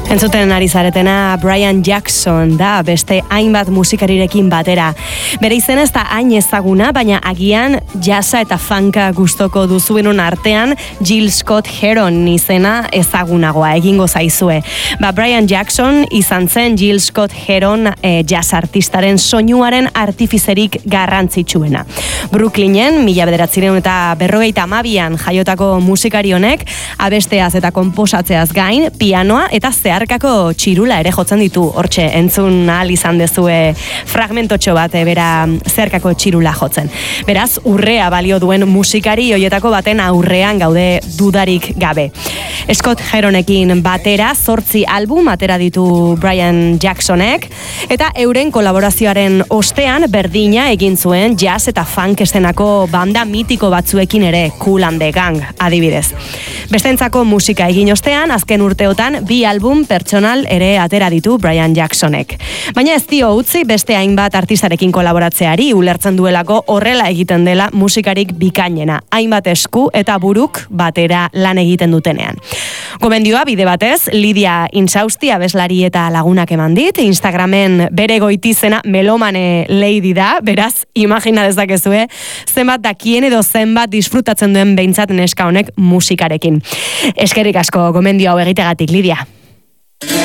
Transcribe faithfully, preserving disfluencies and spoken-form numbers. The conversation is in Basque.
Entzuten ari zaretena Brian Jackson da, beste hainbat musikarirekin batera. Bere izena ez da hain ezaguna, baina agian jazza eta funka gustoko duzuenon artean Jill Scott Heron izena ezagunagoa egingo zaizue. Ba, Brian Jackson izan zen Jill Scott Heron e, jazz artistaren soinuaren artifizerik garrantzitsuena. Brooklynen, mila bederatzireun eta berrogeita hamabian jaiotako musikari honek, abesteaz eta konposatzeaz gain, pianoa eta zeharkako txirula ere jotzen ditu. Hortxe, entzun ahal izan dezue fragmentotxo bat e, bera zeharkako txirula jotzen. Beraz, urrea balio duen musikari hoietako baten aurrean gaude dudarik gabe. Scott Heronekin batera zortzi album atera ditu Brian Jacksonek, eta euren kolaborazioaren ostean berdina egin zuen jazz eta funk estenako banda mitiko batzuekin ere, Kool and the Gang adibidez. Bestentzako musika egin ostean, azken urteotan bi album pertsonal ere atera ditu Brian Jacksonek. Baina ez dio utzi beste hainbat artistarekin kolaboratzeari, ulertzen duelako horrela egiten dela musikarik bikainena, hainbat esku eta buruk batera lan egiten dutenean. Gomendioa bide batez, Lidia Insausti abeslari eta lagunak eman dit, Instagramen bere goitizena melomane lady da, beraz, imagina dezakezue, zenbat dakien edo zenbat disfrutatzen duen behintzat neska honek musikarekin. Eskerrik asko gomendio hau egitegatik, Lidia.